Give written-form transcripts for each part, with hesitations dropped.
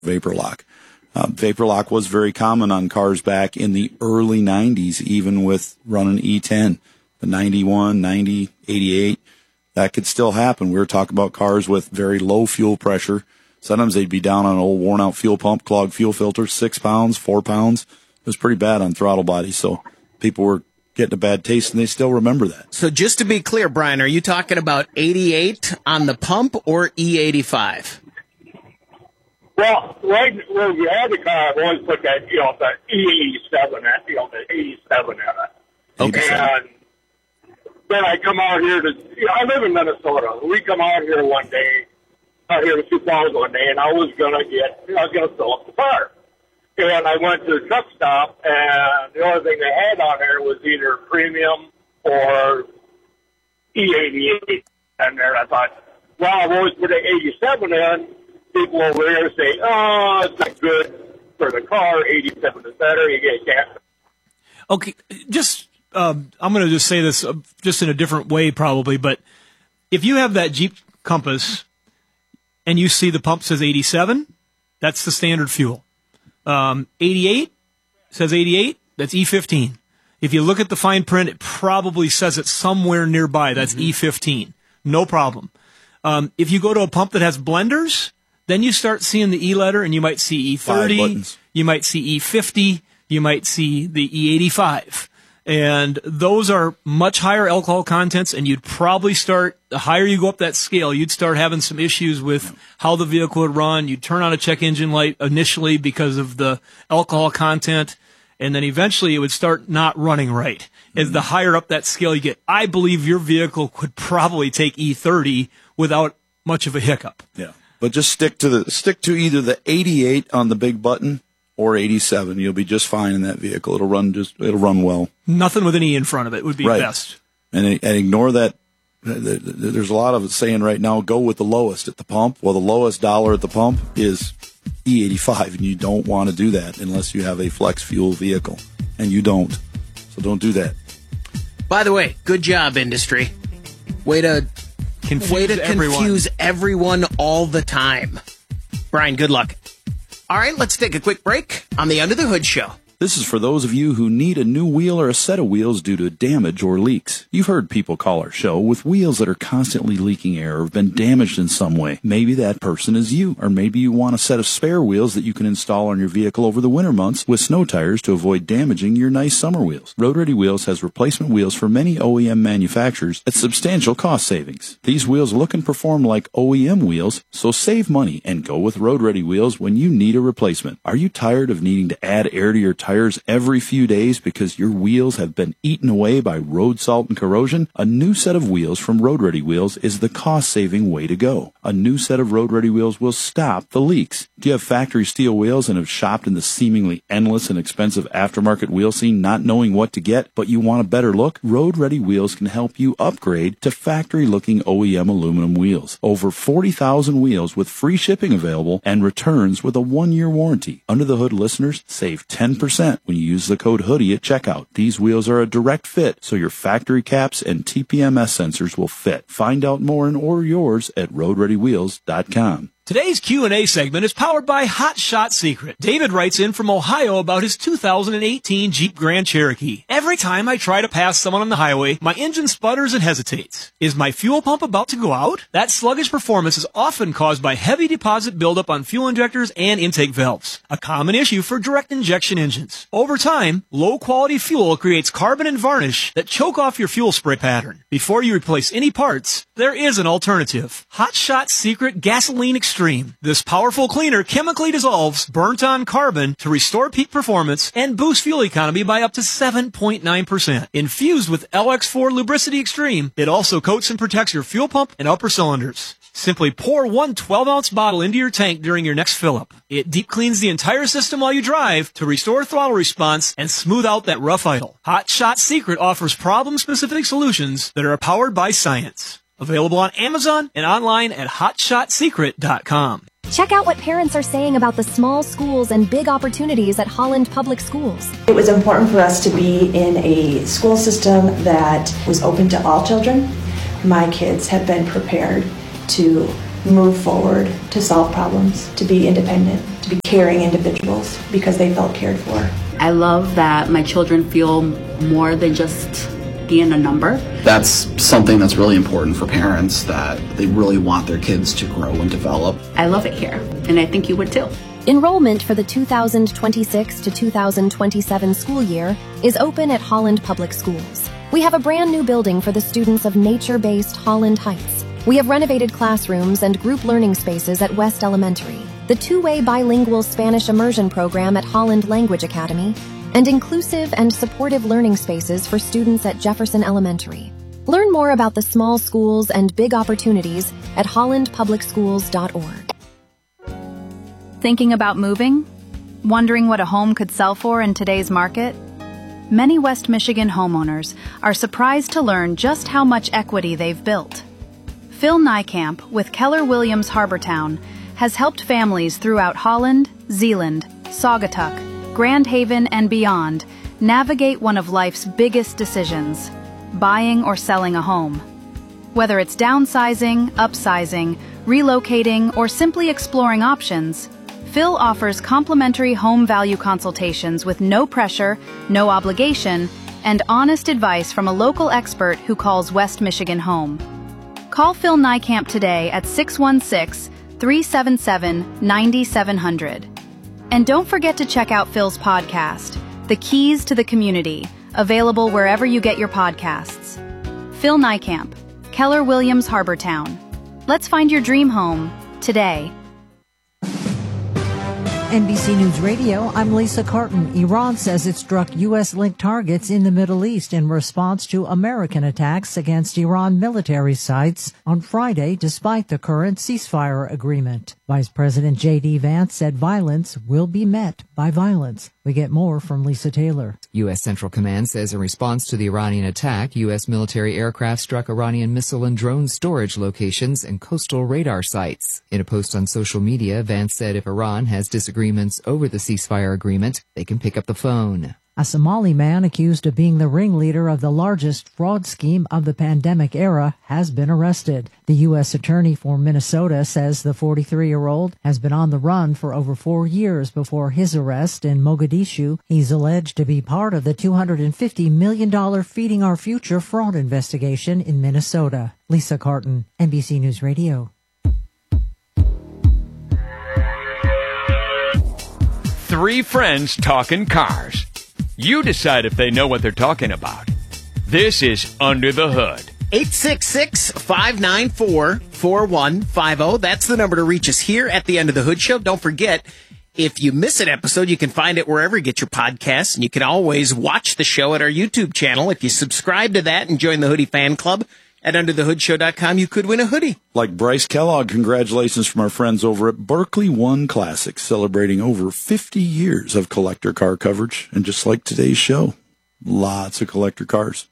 vapor lock. Vapor lock was very common on cars back in the early 90s, even with running E10, the 91, 90, 88. That could still happen. We were talking about cars with very low fuel pressure. Sometimes they'd be down on an old worn-out fuel pump, clogged fuel filter, 6 pounds, 4 pounds. It was pretty bad on throttle bodies, so people were getting a bad taste, and they still remember that. So just to be clear, Brian, are you talking about 88 on the pump or E85? Well, right where we had the car, I've always put that, the E87, the 87 in it. Okay. And then I come out here I live in Minnesota. We come out here one day, out here to Sioux Falls one day, and I was going to fill up the car. And I went to the truck stop, and the only thing they had on there was either premium or E88. And there I thought, well, I've always put an 87 in. People over there say, oh, it's not good for the car. 87 is better. You get gas. Okay, I'm going to just say this just in a different way probably, but if you have that Jeep Compass and you see the pump says 87, that's the standard fuel. 88 says 88, that's E15. If you look at the fine print, it probably says it somewhere nearby. That's E15. No problem. If you go to a pump that has blenders, then you start seeing the E letter, and you might see E30, you might see E50, you might see the E85. And those are much higher alcohol contents, and you'd probably start, the higher you go up that scale, you'd start having some issues with how the vehicle would run. You'd turn on a check engine light initially because of the alcohol content, and then eventually it would start not running right. As the higher up that scale you get, I believe your vehicle could probably take E30 without much of a hiccup. Yeah. But just stick to either the 88 on the big button or 87. You'll be just fine in that vehicle. It'll run well. Nothing with an E in front of it would be right. best. And ignore that. There's a lot of it saying right now, go with the lowest at the pump. Well, the lowest dollar at the pump is E85, and you don't want to do that unless you have a flex fuel vehicle, and you don't. So don't do that. By the way, good job, industry. Way to confuse everyone all the time. Brian, good luck. All right, let's take a quick break on the Under the Hood Show. This is for those of you who need a new wheel or a set of wheels due to damage or leaks. You've heard people call our show with wheels that are constantly leaking air or have been damaged in some way. Maybe that person is you, or maybe you want a set of spare wheels that you can install on your vehicle over the winter months with snow tires to avoid damaging your nice summer wheels. Road Ready Wheels has replacement wheels for many OEM manufacturers at substantial cost savings. These wheels look and perform like OEM wheels, so save money and go with Road Ready Wheels when you need a replacement. Are you tired of needing to add air to your tires every few days because your wheels have been eaten away by road salt and corrosion? A new set of wheels from Road Ready Wheels is the cost-saving way to go. A new set of Road Ready Wheels will stop the leaks. Do you have factory steel wheels and have shopped in the seemingly endless and expensive aftermarket wheel scene not knowing what to get, but you want a better look? Road Ready Wheels can help you upgrade to factory-looking OEM aluminum wheels. Over 40,000 wheels with free shipping available and returns with a 1-year warranty. Under the Hood listeners save 10% when you use the code HOODIE at checkout. These wheels are a direct fit, so your factory caps and TPMS sensors will fit. Find out more and order yours at roadreadywheels.com. Today's Q&A segment is powered by Hot Shot Secret. David writes in from Ohio about his 2018 Jeep Grand Cherokee. Every time I try to pass someone on the highway, my engine sputters and hesitates. Is my fuel pump about to go out? That sluggish performance is often caused by heavy deposit buildup on fuel injectors and intake valves, a common issue for direct injection engines. Over time, low-quality fuel creates carbon and varnish that choke off your fuel spray pattern. Before you replace any parts, there is an alternative. Hot Shot Secret Gasoline Extreme. This powerful cleaner chemically dissolves burnt-on carbon to restore peak performance and boost fuel economy by up to 7.9%. Infused with LX4 Lubricity Extreme, it also coats and protects your fuel pump and upper cylinders. Simply pour one 12-ounce bottle into your tank during your next fill-up. It deep cleans the entire system while you drive to restore throttle response and smooth out that rough idle. Hot Shot Secret offers problem-specific solutions that are powered by science. Available on Amazon and online at hotshotsecret.com. Check out what parents are saying about the small schools and big opportunities at Holland Public Schools. It was important for us to be in a school system that was open to all children. My kids have been prepared to move forward, to solve problems, to be independent, to be caring individuals because they felt cared for. I love that my children feel more than just being a number. That's something that's really important for parents, that they really want their kids to grow and develop. I love it here, and I think you would too. Enrollment for the 2026 to 2027 school year is open at Holland Public Schools. We have a brand new building for the students of nature-based Holland Heights. We have renovated classrooms and group learning spaces at West Elementary, the two-way bilingual Spanish immersion program at Holland Language Academy, and inclusive and supportive learning spaces for students at Jefferson Elementary. Learn more about the small schools and big opportunities at hollandpublicschools.org. Thinking about moving? Wondering what a home could sell for in today's market? Many West Michigan homeowners are surprised to learn just how much equity they've built. Phil Niekamp with Keller Williams Harbortown has helped families throughout Holland, Zeeland, Saugatuck, Grand Haven, and beyond navigate one of life's biggest decisions, buying or selling a home. Whether it's downsizing, upsizing, relocating, or simply exploring options, Phil offers complimentary home value consultations with no pressure, no obligation, and honest advice from a local expert who calls West Michigan home. Call Phil Niekamp today at 616-377-9700. And don't forget to check out Phil's podcast, The Keys to the Community, available wherever you get your podcasts. Phil Niekamp, Keller Williams Harbortown. Let's find your dream home today. NBC News Radio, I'm Lisa Carton. Iran says it struck U.S.-linked targets in the Middle East in response to American attacks against Iran military sites on Friday, despite the current ceasefire agreement. Vice President J.D. Vance said violence will be met by violence. We get more from Lisa Taylor. U.S. Central Command says in response to the Iranian attack, U.S. military aircraft struck Iranian missile and drone storage locations and coastal radar sites. In a post on social media, Vance said if Iran has disagreements over the ceasefire agreement, they can pick up the phone. A Somali man accused of being the ringleader of the largest fraud scheme of the pandemic era has been arrested. The U.S. Attorney for Minnesota says the 43-year-old has been on the run for over 4 years before his arrest in Mogadishu. He's alleged to be part of the $250 million Feeding Our Future fraud investigation in Minnesota. Lisa Carton, NBC News Radio. Three friends talking cars. You decide if they know what they're talking about. This is Under the Hood. 866-594-4150. That's the number to reach us here at the End of the Hood Show. Don't forget, if you miss an episode, you can find it wherever you get your podcasts, and you can always watch the show at our YouTube channel. If you subscribe to that and join the Hoodie Fan Club at underthehoodshow.com, you could win a hoodie. Like Bryce Kellogg, congratulations from our friends over at Berkeley One Classics, celebrating over 50 years of collector car coverage. And just like today's show, lots of collector cars.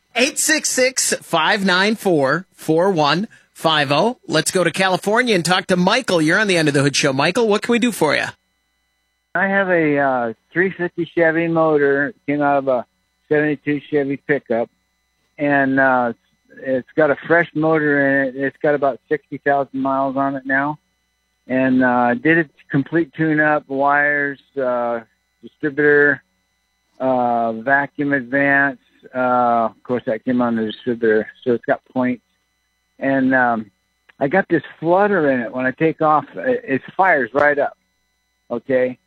866-594-4150. Let's go to California and talk to Michael. You're on the End of the Hood Show. Michael, what can we do for you? I have a 350 Chevy motor. It came out of a 72 Chevy pickup. And it's got a fresh motor in it. It's got about 60,000 miles on it now. And did a complete tune-up, wires, distributor, vacuum advance. Of course, that came on the distributor, so it's got points. And I got this flutter in it. When I take off, it fires right up, okay?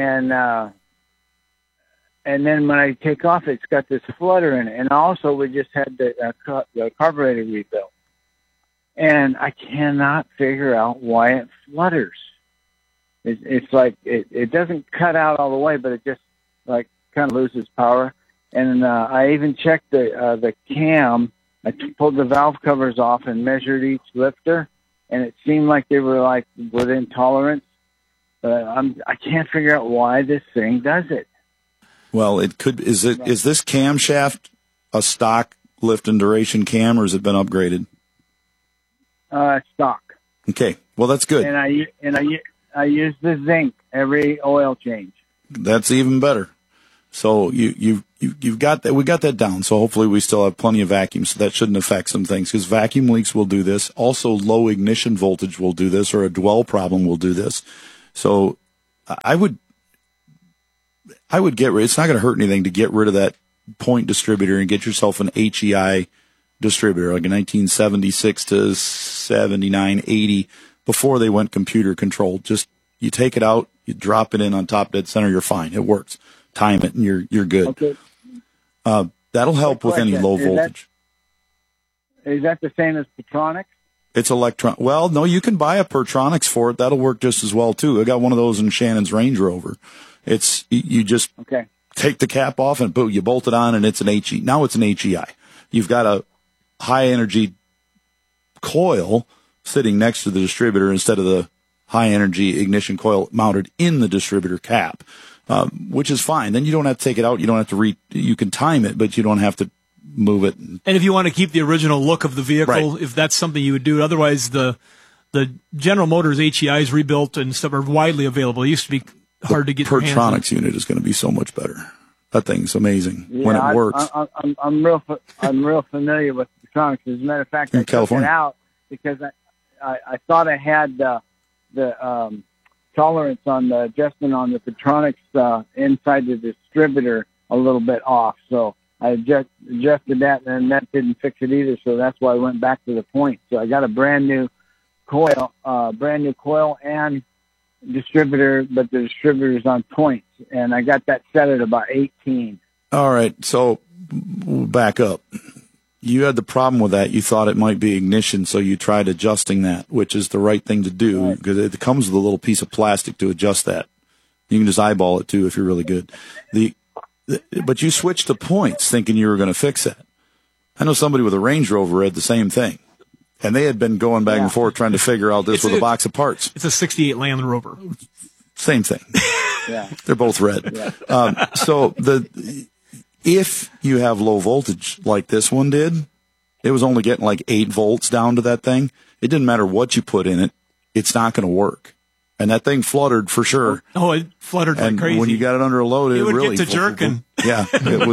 And then when I take off, it's got this flutter in it. And also, we just had the carburetor rebuilt. And I cannot figure out why it flutters. It's like it doesn't cut out all the way, but it just like kind of loses power. And I even checked the cam. I pulled the valve covers off and measured each lifter, and it seemed like they were like within tolerance. I can't figure out why this thing does it. Well, it could. Is this camshaft a stock lift and duration cam, or has it been upgraded? Stock. Okay. Well, that's good. And I use the zinc every oil change. That's even better. So you've got that. We got that down. So hopefully we still have plenty of vacuum. So that shouldn't affect some things, because vacuum leaks will do this. Also, low ignition voltage will do this, or a dwell problem will do this. So I would get rid. It's not going to hurt anything to get rid of that point distributor and get yourself an HEI distributor, like a 1976 to 79, 80, before they went computer controlled. Just you take it out, you drop it in on top dead center, you're fine. It works. Time it, and you're good. Okay. That'll help with any low voltage. Is that the same as Pertronix? It's electron. Well, no, you can buy a Pertronix for it. That'll work just as well too. I got one of those in Shannon's Range Rover. It's you just take the cap off and boom, you bolt it on, and it's an HE. Now it's an HEI. You've got a high energy coil sitting next to the distributor instead of the high energy ignition coil mounted in the distributor cap, which is fine. Then you don't have to take it out. You don't have to you can time it, but you don't have to move it. And if you want to keep the original look of the vehicle, if that's something you would do, otherwise the General Motors HEIs rebuilt and stuff are widely available. It used to be hard to get your hands on. Pertronix unit is going to be so much better. That thing's amazing when it works. I'm real familiar with Pertronix. As a matter of fact, I took it out because I thought I had the tolerance on the adjustment on the Pertronix inside the distributor a little bit off. So I adjusted that, and that didn't fix it either. So that's why I went back to the point. So I got a brand new coil and distributor, but the distributor's on points, and I got that set at about 18. All right, so we'll back up. You had the problem with that. You thought it might be ignition, so you tried adjusting that, which is the right thing to do because it comes with a little piece of plastic to adjust that. You can just eyeball it too if you're really good. But you switched to points thinking you were going to fix that. I know somebody with a Range Rover had the same thing. And they had been going back and forth trying to figure out this with a box of parts. It's a 68 Land Rover. Same thing. They're both red. So if you have low voltage like this one did, it was only getting like 8 volts down to that thing. It didn't matter what you put in it. It's not going to work. And that thing fluttered for sure. Oh, it fluttered like crazy. When you got it under a load, it would really get to jerking. Yeah, it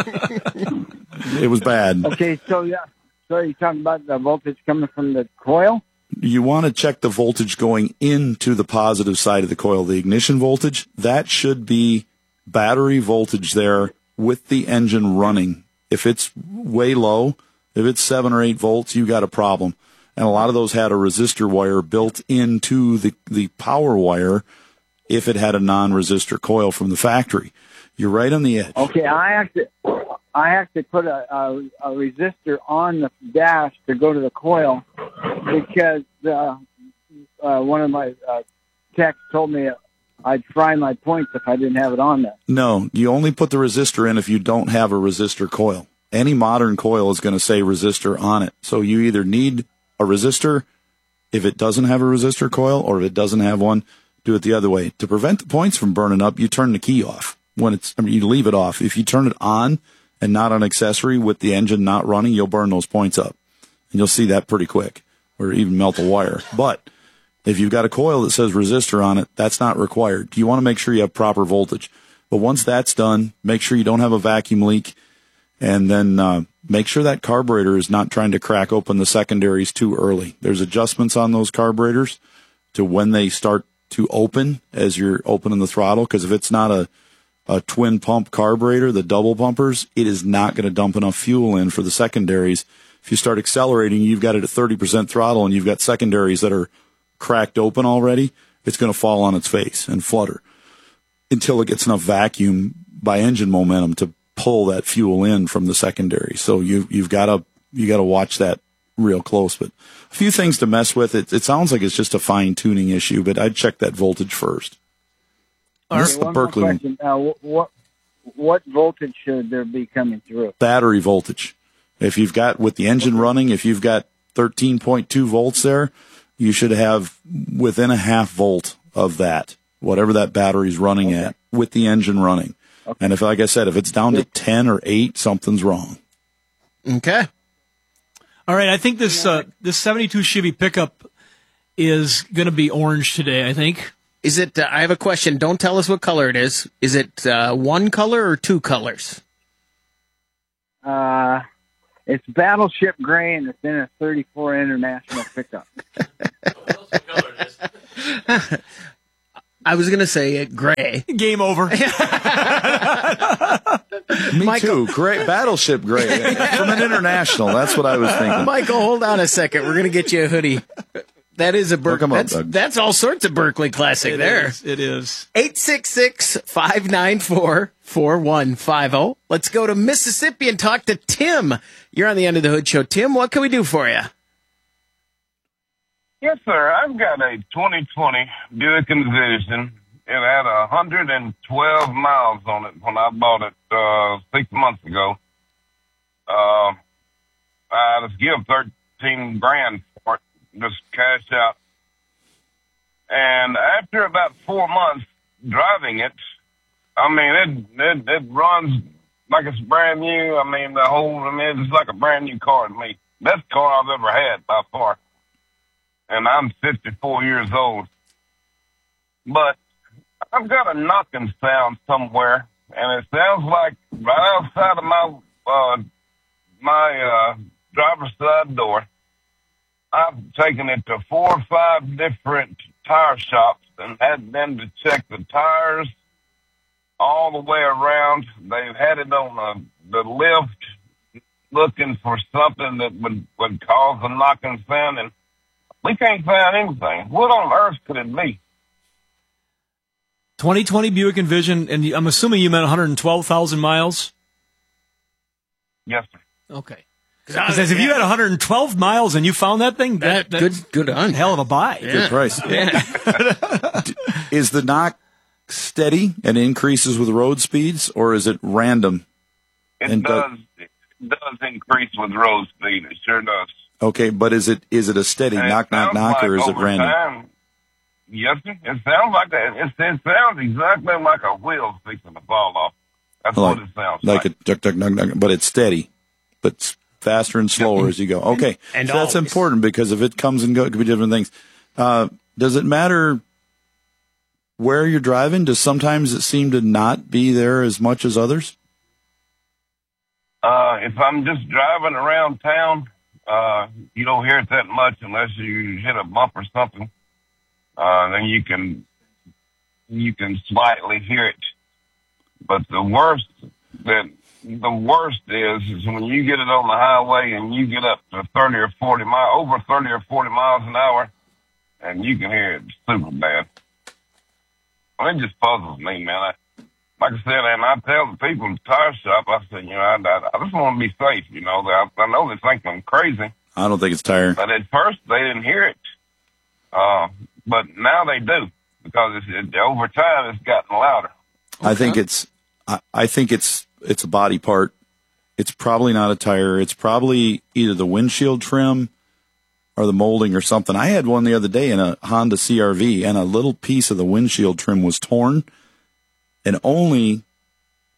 was bad. Okay, so you're talking about the voltage coming from the coil? You want to check the voltage going into the positive side of the coil, the ignition voltage. That should be battery voltage there with the engine running. If it's way low, if it's 7 or 8 volts, you got a problem. And a lot of those had a resistor wire built into the power wire if it had a non-resistor coil from the factory. You're right on the edge. Okay, I have to put a resistor on the dash to go to the coil because one of my techs told me I'd fry my points if I didn't have it on there. No, you only put the resistor in if you don't have a resistor coil. Any modern coil is going to say resistor on it. So you either need a resistor if it doesn't have a resistor coil, or if it doesn't have one, do it the other way. To prevent the points from burning up, you turn the key off. You leave it off. If you turn it on and not an accessory with the engine not running, you'll burn those points up. And you'll see that pretty quick, or even melt a wire. But if you've got a coil that says resistor on it, that's not required. You want to make sure you have proper voltage. But once that's done, make sure you don't have a vacuum leak, and then make sure that carburetor is not trying to crack open the secondaries too early. There's adjustments on those carburetors to when they start to open as you're opening the throttle, because if it's not a twin pump carburetor, the double pumpers, it is not going to dump enough fuel in for the secondaries. If you start accelerating, you've got it at 30% throttle and you've got secondaries that are cracked open already, it's going to fall on its face and flutter until it gets enough vacuum by engine momentum to pull that fuel in from the secondary. So you've got to watch that real close. But a few things to mess with. It sounds like it's just a fine tuning issue, but I'd check that voltage first. Okay, one more question. What voltage should there be coming through? Battery voltage. If you've got, with the engine running, if you've got 13.2 volts there, you should have within a half volt of that, whatever that battery's running at, with the engine running. Okay. And if, like I said, if it's down to 10 or 8, something's wrong. Okay. All right. I think this 72 Chevy pickup is going to be orange today, I think. Is it, I have a question. Don't tell us what color it is. Is it one color or 2 colors? It's Battleship Gray, and it's in a 34 International pickup. I was going to say gray. Game over. Me too. Great. Battleship gray. From an international. That's what I was thinking. Michael, hold on a second. We're going to get you a hoodie. That is a Berkeley. That's all sorts of Berkeley classic there. It is. 866-594-4150. Let's go to Mississippi and talk to Tim. You're on the End of the Hood Show. Tim, what can we do for you? Yes, sir. I've got a 2020 Buick Envision. It had 112 miles on it when I bought it 6 months ago. I just give $13,000 for it, just cash out. And after about 4 months driving it, I mean, it runs like it's brand new. I mean, it's like a brand new car to me. Best car I've ever had by far. And I'm 54 years old. But I've got a knocking sound somewhere, and it sounds like right outside of my driver's side door. I've taken it to 4 or 5 different tire shops and had them to check the tires all the way around. They've had it on the lift looking for something that would cause a knocking sound, and we can't find anything. What on earth could it be? 2020 Buick Envision, and I'm assuming you meant 112,000 miles? Yes, sir. Okay. Because if you had 112 miles and you found that thing, that's good on. Hell of a buy. Yeah. Good price. Yeah. Is the knock steady and increases with road speeds, or is it random? It does increase with road speed. It sure does. Okay, but is it a steady knock, or is it random? Time, yes, sir. It sounds like that. It sounds exactly like a wheel fixing to fall off. That's what it sounds like. Like a duck, but it's steady, but it's faster and slower as you go. Okay, and so that's important, because if it comes and goes, it could be different things. Does it matter where you're driving? Does sometimes it seem to not be there as much as others? If I'm just driving around town, you don't hear it that much unless you hit a bump or something. Then you can slightly hear it. But the worst is when you get it on the highway and you get up to 30 or 40 miles an hour, and you can hear it super bad. Well, it just puzzles me, man. Like I said, and I tell the people in the tire shop, I said, I just want to be safe, I know they think I'm crazy. I don't think it's tire. But at first, they didn't hear it. But now they do, because over time, it's gotten louder. Okay. I think it's a body part. It's probably not a tire. It's probably either the windshield trim or the molding or something. I had one the other day in a Honda CR-V, and a little piece of the windshield trim was torn, and only